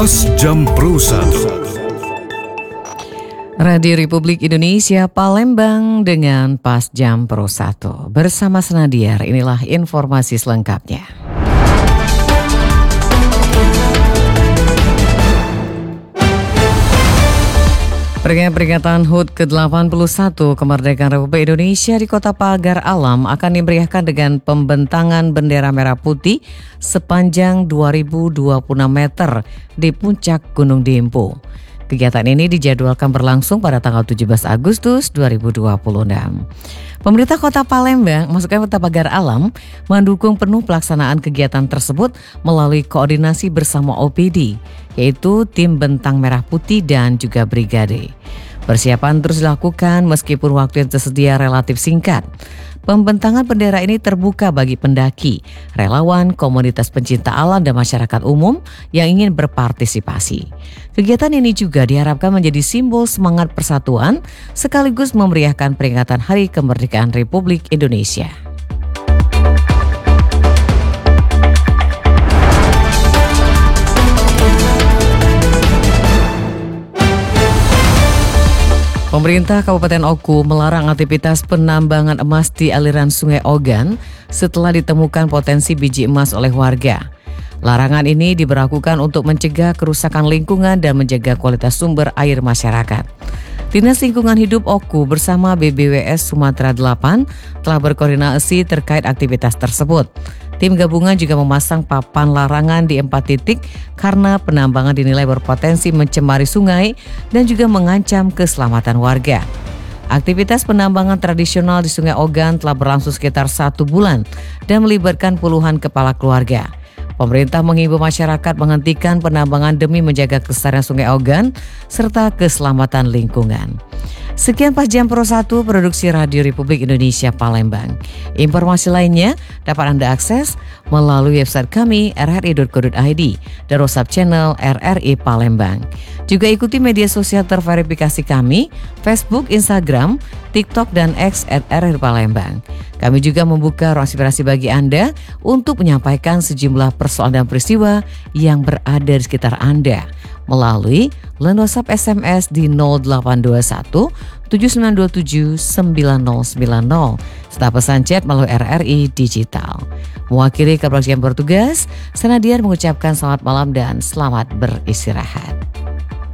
Pas Jam Pro 1. Radio Republik Indonesia Palembang dengan Pas Jam Pro 1. Bersama Senadiar, inilah informasi selengkapnya. Peringatan HUT ke-81 Kemerdekaan Republik Indonesia di Kota Pagar Alam akan dimeriahkan dengan pembentangan bendera merah putih sepanjang 2026 meter di puncak Gunung Dempo. Kegiatan ini dijadwalkan berlangsung pada tanggal 17 Agustus 2026. Pemerintah Kota Palembang, maksudnya Kota Pagar Alam, mendukung penuh pelaksanaan kegiatan tersebut melalui koordinasi bersama OPD, yaitu Tim Bentang Merah Putih dan juga Brigade. Persiapan terus dilakukan meskipun waktu yang tersedia relatif singkat. Pembentangan bendera ini terbuka bagi pendaki, relawan, komunitas pencinta alam dan masyarakat umum yang ingin berpartisipasi. Kegiatan ini juga diharapkan menjadi simbol semangat persatuan sekaligus memeriahkan peringatan Hari Kemerdekaan Republik Indonesia. Pemerintah Kabupaten Oku melarang aktivitas penambangan emas di aliran Sungai Ogan setelah ditemukan potensi biji emas oleh warga. Larangan ini diberlakukan untuk mencegah kerusakan lingkungan dan menjaga kualitas sumber air masyarakat. Dinas Lingkungan Hidup Oku bersama BBWS Sumatera 8 telah berkoordinasi terkait aktivitas tersebut. Tim gabungan juga memasang papan larangan di 4 titik karena penambangan dinilai berpotensi mencemari sungai dan juga mengancam keselamatan warga. Aktivitas penambangan tradisional di Sungai Ogan telah berlangsung sekitar 1 bulan dan melibatkan puluhan kepala keluarga. Pemerintah menghimbau masyarakat menghentikan penambangan demi menjaga kelestarian Sungai Ogan serta keselamatan lingkungan. Sekian Pas Jam Pro 1 produksi Radio Republik Indonesia Palembang. Informasi lainnya dapat Anda akses melalui website kami rri.co.id dan WhatsApp channel RRI Palembang. Juga ikuti media sosial terverifikasi kami, Facebook, Instagram, TikTok, dan X @RRI Palembang. Kami juga membuka ruang inspirasi bagi Anda untuk menyampaikan sejumlah persoalan dan peristiwa yang berada di sekitar Anda melalui line WhatsApp SMS di 0821 7927 9090 serta pesan chat melalui RRI Digital. Mewakili kepolisian bertugas, Senadiar mengucapkan selamat malam dan selamat beristirahat.